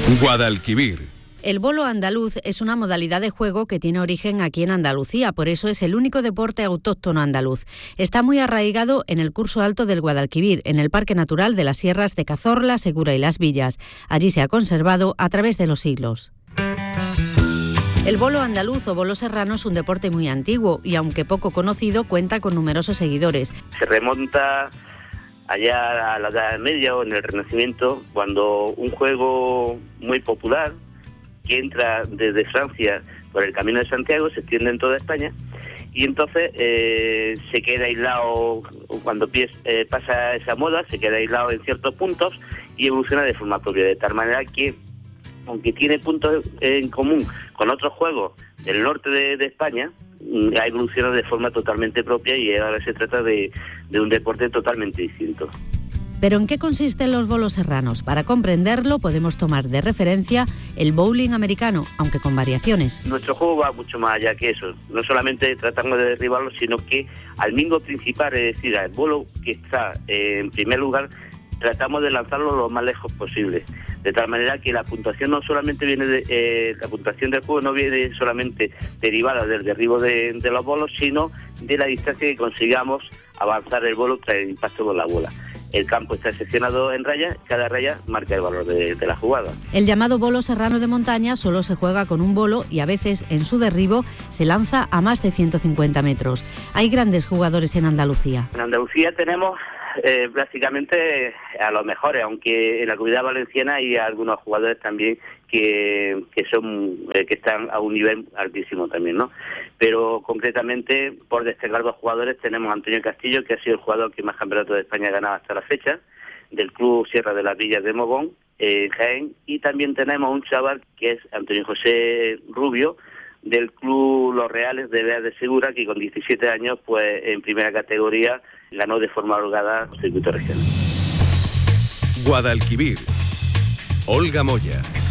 Guadalquivir. El bolo andaluz es una modalidad de juego que tiene origen aquí en Andalucía, por eso es el único deporte autóctono andaluz. Está muy arraigado en el curso alto del Guadalquivir, en el Parque Natural de las Sierras de Cazorla, Segura y Las Villas. Allí se ha conservado a través de los siglos. El bolo andaluz o bolo serrano es un deporte muy antiguo y, aunque poco conocido, cuenta con numerosos seguidores. Se remonta allá a la Edad Media o en el Renacimiento, cuando un juego muy popular que entra desde Francia por el Camino de Santiago se extiende en toda España y entonces se queda aislado cuando pasa esa moda, se queda aislado en ciertos puntos y evoluciona de forma propia, de tal manera que, aunque tiene puntos en común con otros juegos del norte de España, ha evolucionado de forma totalmente propia y ahora se trata de un deporte totalmente distinto. ¿Pero en qué consisten los bolos serranos? Para comprenderlo podemos tomar de referencia el bowling americano, aunque con variaciones. Nuestro juego va mucho más allá que eso. No solamente tratamos de derribarlo, sino que al mingo principal, es decir, al bolo que está en primer lugar, tratamos de lanzarlo lo más lejos posible. De tal manera que la puntuación no solamente viene la puntuación del juego no viene solamente derivada del derribo de los bolos, sino de la distancia que consigamos avanzar el bolo tras el impacto con la bola. El campo está seccionado en rayas, cada raya marca el valor de la jugada. El llamado bolo serrano de montaña solo se juega con un bolo y a veces en su derribo se lanza a más de 150 metros. Hay grandes jugadores en Andalucía. En Andalucía tenemos prácticamente a los mejores, aunque en la Comunidad Valenciana hay algunos jugadores también que están a un nivel altísimo también, ¿no? Pero concretamente, por destacar dos jugadores, tenemos a Antonio Castillo, que ha sido el jugador que más campeonatos de España ha ganado hasta la fecha, del Club Sierra de las Villas de Mogón, Jaén, y también tenemos a un chaval que es Antonio José Rubio, del Club Los Reales de Beas de Segura, que con 17 años, pues en primera categoría, ganó de forma holgada el circuito regional. Guadalquivir. Olga Moya.